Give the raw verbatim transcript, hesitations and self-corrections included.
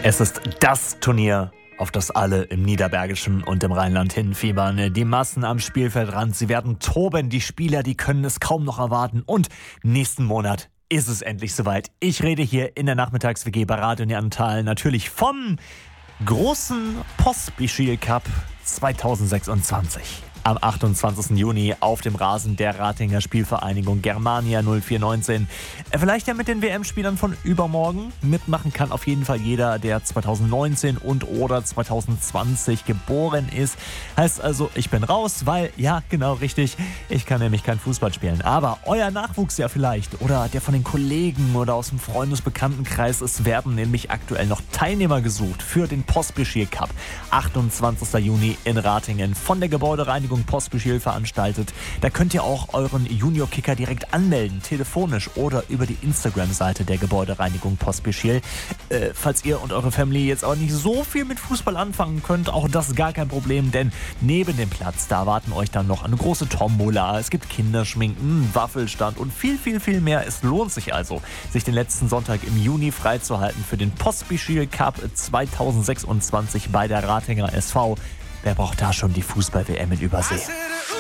Es ist das Turnier, auf das alle im Niederbergischen und im Rheinland hinfiebern. Die Massen am Spielfeldrand, sie werden toben. Die Spieler, die können es kaum noch erwarten. Und nächsten Monat ist es endlich soweit. Ich rede hier in der Nachmittags-W G bei Radio Neandertal natürlich vom großen Pospischil Cup zwanzig sechsundzwanzig. Am achtundzwanzigsten Juni auf dem Rasen der Ratinger Spielvereinigung Germania null vier neunzehn. Vielleicht ja mit den W M-Spielern von übermorgen. Mitmachen kann auf jeden Fall jeder, der zwanzig neunzehn und oder zwanzig zwanzig geboren ist. Heißt also, ich bin raus, weil, ja, genau richtig, ich kann nämlich kein Fußball spielen. Aber euer Nachwuchs ja vielleicht oder der von den Kollegen oder aus dem Freundesbekanntenkreis, es werden nämlich aktuell noch Teilnehmer gesucht für den Pospischil Cup. achtundzwanzigsten Juni in Ratingen von der Gebäudereinigung Pospischil veranstaltet. Da könnt ihr auch euren Junior-Kicker direkt anmelden, telefonisch oder über die Instagram-Seite der Gebäudereinigung Pospischil. Äh, falls ihr und eure Family jetzt auch nicht so viel mit Fußball anfangen könnt, auch das gar kein Problem, denn neben dem Platz, da erwarten euch dann noch eine große Tombola, es gibt Kinderschminken, einen Waffelstand und viel, viel, viel mehr. Es lohnt sich also, sich den letzten Sonntag im Juni freizuhalten für den Pospischil Cup zwanzig sechsundzwanzig bei der Ratinger S V. Wer braucht da schon die Fußball-W M in Übersee?